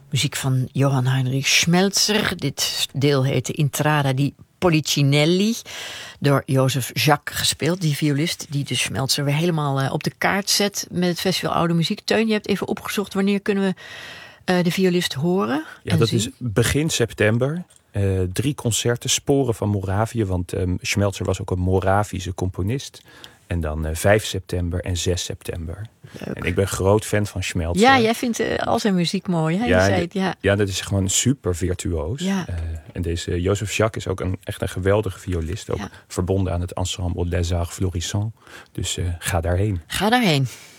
Muziek van Johann Heinrich Schmelzer. Dit deel heette Intrada di Policinelli. Door Joseph Jacques gespeeld. Die violist die de Schmelzer weer helemaal op de kaart zet met het Festival Oude Muziek. Teun, je hebt even opgezocht wanneer kunnen we de violist horen. Ja, dat is begin september. 3 concerten, Sporen van Moravië. Want Schmelzer was ook een Moravische componist. En dan 5 september en 6 september. Leuk. En ik ben groot fan van Schmelzer. Ja, jij vindt al zijn muziek mooi. Hè? Ja, je zei het, ja, dat is gewoon super virtuoos. Ja. En deze Joseph Jacques is ook echt een geweldige violist. Ook verbonden aan het ensemble Les Arts Florissants. Dus ga daarheen. Ga daarheen.